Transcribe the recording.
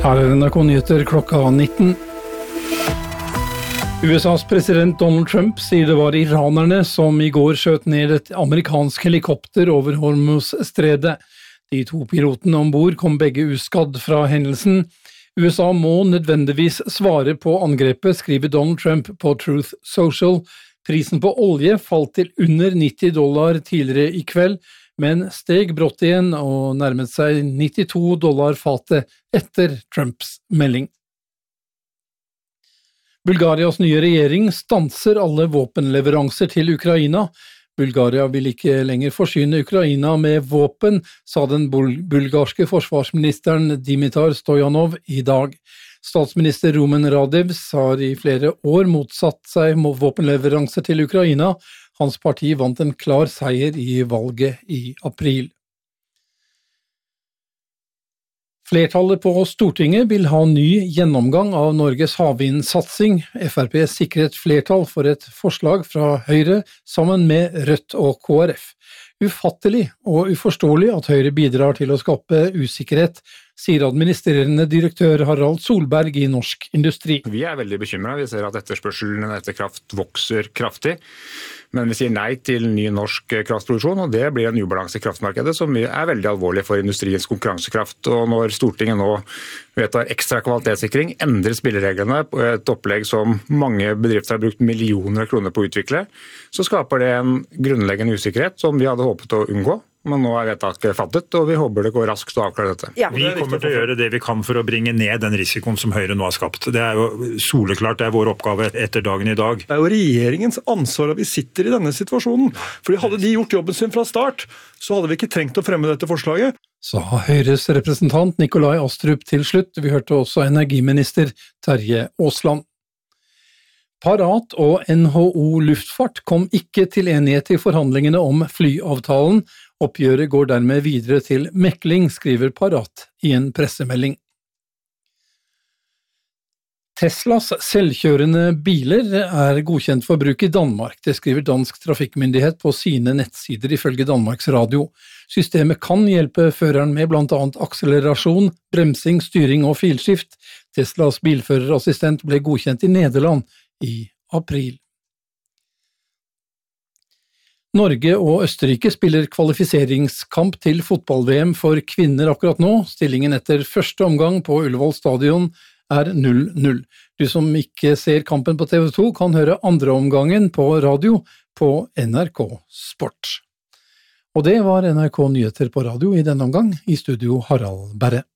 Her er NRK Nyheter klokka 19. USAs president Donald Trump sier det var iranerne som i går skjøt ned et amerikansk helikopter over Hormuz-stredet. De to pilotene ombord kom begge uskadd fra hendelsen. USA må nødvendigvis svare på angrepet, skriver Donald Trump på Truth Social. Prisen på olje falt til under $90 tidligere i kveld, men steg brått igjen og nærmet seg $92 fatet etter Trumps melding. Bulgarias nye regjering stanser alle våpenleveranser til Ukraina. Bulgaria vil ikke lenger forsyne Ukraina med våpen, sa den bulgarske forsvarsministeren Dimitar Stojanov i dag. Statsminister Rumen Radev har i flere år motsatt seg våpenleveranser til Ukraina. Hans parti vant en klar seier i valget i april. Flertallet på Stortinget vil ha ny gjennomgang av Norges havvindsatsing. Frp sikret flertall for et forslag fra Høyre sammen med Rødt og KrF. Ufattelig og uforståelig at Høyre bidrar til å skape usikkerhet, sier administrerende direktør Harald Solberg i Norsk Industri. Vi er veldig bekymret. Vi ser at etterspørselen etter kraft vokser kraftig. Men vi sier nei til ny norsk kraftproduksjon, og det blir en ubalanse i kraftmarkedet som er veldig alvorlig for industriens konkurransekraft. Og når Stortinget nå vedtar ekstra kvalitetssikring, endrer spillereglene på et opplegg som mange bedrifter har brukt millioner av kroner på å utvikle, så skaper det en grunnleggende usikkerhet som vi hadde håpet å unngå. Men nå er vedtaket fattet, og vi håper det går raskt å avklare dette. Ja. Vi kommer til å gjøre det vi kan for å bringe ned den risikoen som Høyre nå har skapt. Det er jo soleklart, det er vår oppgave etter dagen i dag. Det er jo regjeringens ansvar at vi sitter i denne situasjonen. Fordi hadde de gjort jobben sin fra start, så hadde vi ikke trengt å fremme dette forslaget. Sa Høyres representant Nikolai Astrup til slutt. Vi hørte også energiminister Terje Aasland. Parat og NHO Luftfart kom ikke til enighet i forhandlingene om flyavtalen. Oppgjøret går dermed videre til mekling, skriver Parat i en pressemelding. Teslas selvkjørende biler er godkjent for bruk i Danmark. Det skriver Dansk Trafikkmyndighet på sine nettsider ifølge Danmarks Radio. Systemet kan hjelpe føreren med blant annet akselerasjon, bremsing, styring og filskift. Teslas bilførerassistent ble godkjent i Nederland i april. Norge og Østerrike spiller kvalifiseringskamp til fotball-VM for kvinner akkurat nå. Stillingen etter første omgang på Ullevål stadion er 0-0. Du som ikke ser kampen på TV 2 kan høre andre omgangen på radio på NRK Sport. Og det var NRK Nyheter på radio i denne omgang. I studio Harald Berre.